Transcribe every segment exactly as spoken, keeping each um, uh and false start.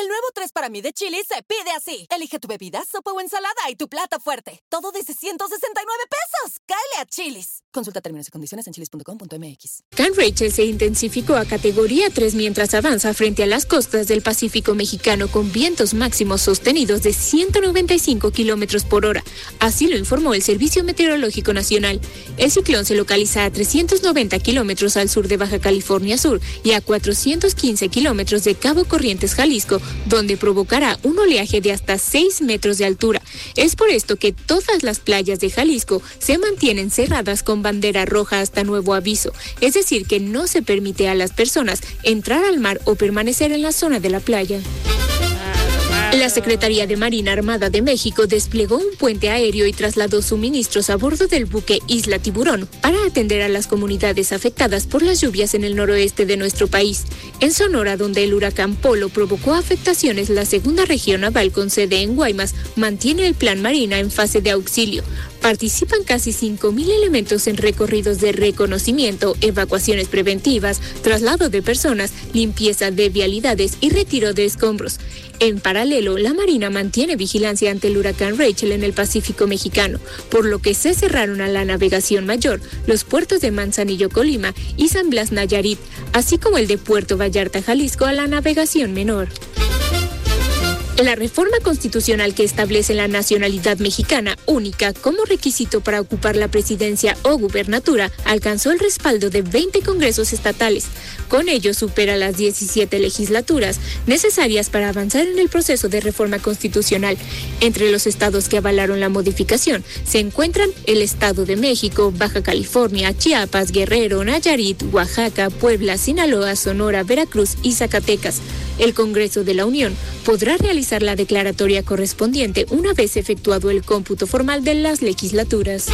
El nuevo tres para mí de Chili's se pide así. Elige tu bebida, sopa o ensalada y tu plato fuerte. Todo desde ciento sesenta y nueve pesos. ¡Cáele a Chili's! Consulta términos y condiciones en chilis punto com punto m x. Huracán Rachel se intensificó a categoría tres mientras avanza frente a las costas del Pacífico mexicano con vientos máximos sostenidos de ciento noventa y cinco kilómetros por hora. Así lo informó el Servicio Meteorológico Nacional. El ciclón se localiza a trescientos noventa kilómetros al sur de Baja California Sur y a cuatrocientos quince kilómetros de Cabo Corrientes, Jalisco, donde provocará un oleaje de hasta seis metros de altura. Es por esto que todas las playas de Jalisco se mantienen cerradas con bandera roja hasta nuevo aviso, es decir que no se permite a las personas entrar al mar o permanecer en la zona de la playa. La Secretaría de Marina Armada de México desplegó un puente aéreo y trasladó suministros a bordo del buque Isla Tiburón para atender a las comunidades afectadas por las lluvias en el noroeste de nuestro país. En Sonora, donde el huracán Polo provocó afectaciones, la segunda región naval con sede en Guaymas mantiene el Plan Marina en fase de auxilio. Participan casi cinco mil elementos en recorridos de reconocimiento, evacuaciones preventivas, traslado de personas, limpieza de vialidades y retiro de escombros. En paralelo, la Marina mantiene vigilancia ante el huracán Rachel en el Pacífico mexicano, por lo que se cerraron a la navegación mayor los puertos de Manzanillo, Colima y San Blas, Nayarit, así como el de Puerto Vallarta, Jalisco, a la navegación menor. La reforma constitucional que establece la nacionalidad mexicana única como requisito para ocupar la presidencia o gubernatura alcanzó el respaldo de veinte congresos estatales. Con ello supera las diecisiete legislaturas necesarias para avanzar en el proceso de reforma constitucional. Entre los estados que avalaron la modificación se encuentran el Estado de México, Baja California, Chiapas, Guerrero, Nayarit, Oaxaca, Puebla, Sinaloa, Sonora, Veracruz y Zacatecas. El Congreso de la Unión podrá realizar la declaratoria correspondiente una vez efectuado el cómputo formal de las legislaturas.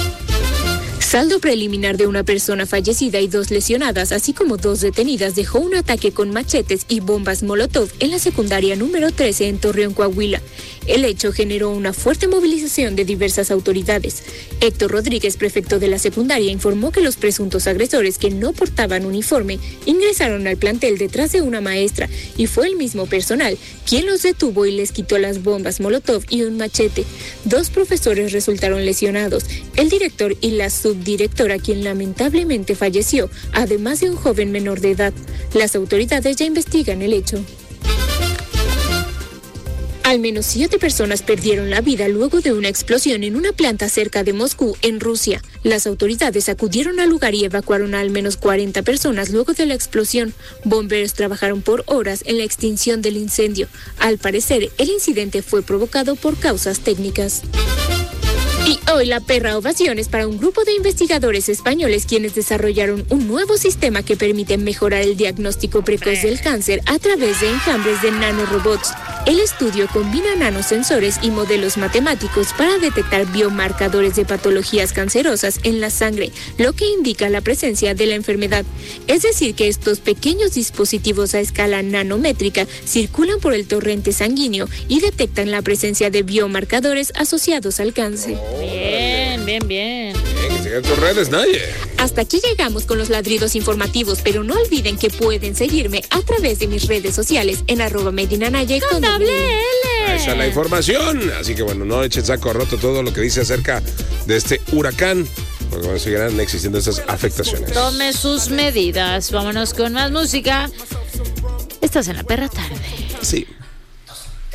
Saldo preliminar de una persona fallecida y dos lesionadas, así como dos detenidas, dejó un ataque con machetes y bombas Molotov en la secundaria número trece en Torreón, Coahuila. El hecho generó una fuerte movilización de diversas autoridades. Héctor Rodríguez, prefecto de la secundaria, informó que los presuntos agresores, que no portaban uniforme, ingresaron al plantel detrás de una maestra y fue el mismo personal quien los detuvo y les quitó las bombas Molotov y un machete. Dos profesores resultaron lesionados, el director y la subdirectora, quien lamentablemente falleció, además de un joven menor de edad. Las autoridades ya investigan el hecho. Al menos siete personas perdieron la vida luego de una explosión en una planta cerca de Moscú, en Rusia. Las autoridades acudieron al lugar y evacuaron a al menos cuarenta personas luego de la explosión. Bomberos trabajaron por horas en la extinción del incendio. Al parecer, el incidente fue provocado por causas técnicas. Y hoy la perra ovación es para un grupo de investigadores españoles quienes desarrollaron un nuevo sistema que permite mejorar el diagnóstico precoz del cáncer a través de enjambres de nanorobots. El estudio combina nanosensores y modelos matemáticos para detectar biomarcadores de patologías cancerosas en la sangre, lo que indica la presencia de la enfermedad. Es decir, que estos pequeños dispositivos a escala nanométrica circulan por el torrente sanguíneo y detectan la presencia de biomarcadores asociados al cáncer. Bien, bien, bien. Bien, que sigan tus redes, nadie. Hasta aquí llegamos con los ladridos informativos, pero no olviden que pueden seguirme a través de mis redes sociales en arroba medinanaye con doble L. Esa es la información. Así que bueno, no echen saco roto todo lo que dice acerca de este huracán, porque bueno, seguirán existiendo estas afectaciones. Tome sus medidas. Vámonos con más música. Estás en la perra tarde. Sí.